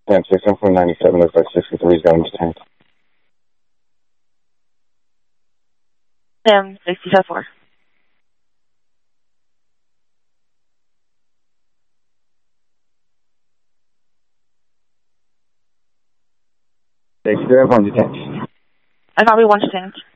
Yeah, 61497 looks like 63 is going to tank. 64. They still have on the tank. I copy 1 to tank.